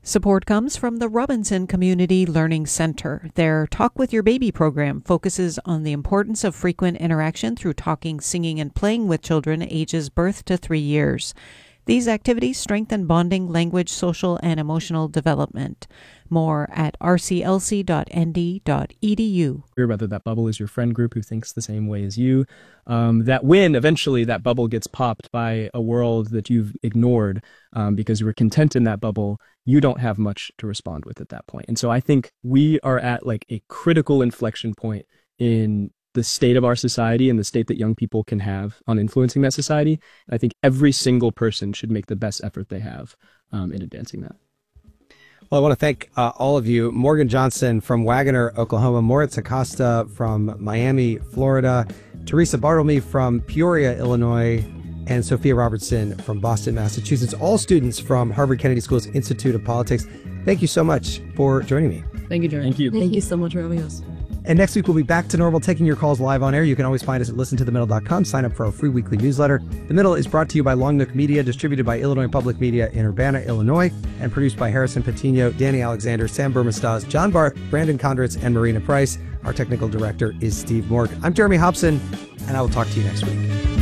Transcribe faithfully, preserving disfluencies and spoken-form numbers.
Support comes from the Robinson Community Learning Center. Their Talk with Your Baby program focuses on the importance of frequent interaction through talking, singing, and playing with children ages birth to three years. These activities strengthen bonding, language, social, and emotional development. More at r c l c dot n d dot e d u. Whether that bubble is your friend group who thinks the same way as you, um, that when eventually that bubble gets popped by a world that you've ignored um, because you were content in that bubble, you don't have much to respond with at that point. And so I think we are at like a critical inflection point in the state of our society and the state that young people can have on influencing that society. I think every single person should make the best effort they have um, in advancing that. Well, I want to thank uh, all of you. Morgan Johnson from Wagoner, Oklahoma, Moritz Acosta from Miami, Florida, Teresa Bartlemy from Peoria, Illinois, and Sophia Robertson from Boston, Massachusetts, all students from Harvard Kennedy School's Institute of Politics. Thank you so much for joining me. Thank you, Jerry. Thank you. Thank you so much for having us. And next week, we'll be back to normal, taking your calls live on air. You can always find us at listen to the middle dot com. Sign up for our free weekly newsletter. The Middle is brought to you by Long Nook Media, distributed by Illinois Public Media in Urbana, Illinois, and produced by Harrison Patino, Danny Alexander, Sam Burmastaz, John Barth, Brandon Condritz, and Marina Price. Our technical director is Steve Morg. I'm Jeremy Hobson, and I will talk to you next week.